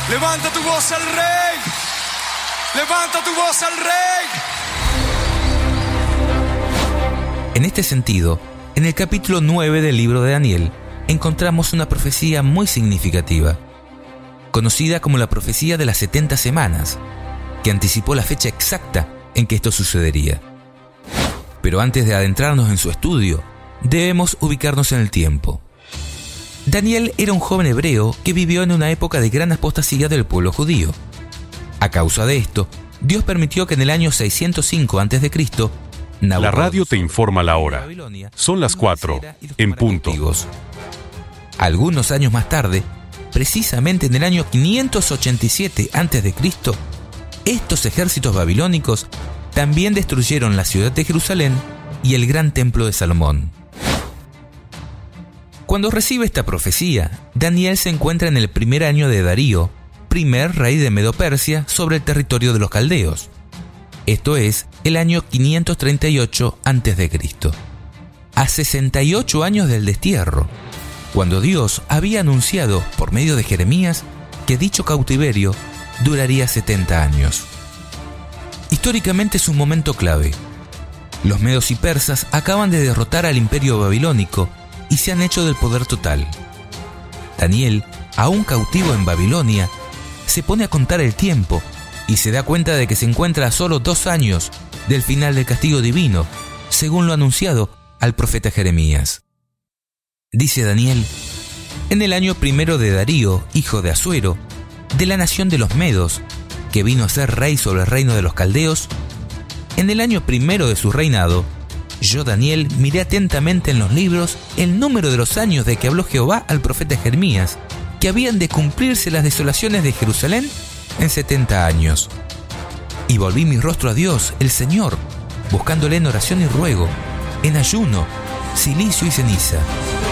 Levanta tu voz al Rey. Levanta tu voz al Rey. En este sentido, en el capítulo 9 del libro de Daniel, encontramos una profecía muy significativa, conocida como la profecía de las 70 semanas, que anticipó la fecha exacta en que esto sucedería. Pero antes de adentrarnos en su estudio, debemos ubicarnos en el tiempo. Daniel era un joven hebreo que vivió en una época de gran apostasía del pueblo judío. A causa de esto, Dios permitió que en el año 605 a.C., La radio te informa la hora. Son las 4, en punto. Algunos años más tarde, precisamente en el año 587 a.C., estos ejércitos babilónicos también destruyeron la ciudad de Jerusalén y el gran templo de Salomón. Cuando recibe esta profecía, Daniel se encuentra en el primer año de Darío, primer rey de Medo-Persia sobre el territorio de los caldeos. Esto es, el año 538 a.C., a 68 años del destierro, cuando Dios había anunciado por medio de Jeremías que dicho cautiverio duraría 70 años. Históricamente es un momento clave. Los medos y persas acaban de derrotar al imperio babilónico y se han hecho del poder total. Daniel, aún cautivo en Babilonia, se pone a contar el tiempo y se da cuenta de que se encuentra a solo 2 años del final del castigo divino, según lo anunciado al profeta Jeremías. Dice Daniel: en el año primero de Darío, hijo de Asuero, de la nación de los Medos, que vino a ser rey sobre el reino de los caldeos, en el año primero de su reinado, yo, Daniel, miré atentamente en los libros el número de los años de que habló Jehová al profeta Jeremías, que habían de cumplirse las desolaciones de Jerusalén en 70 años. Y volví mi rostro a Dios, el Señor, buscándole en oración y ruego, en ayuno, cilicio y ceniza.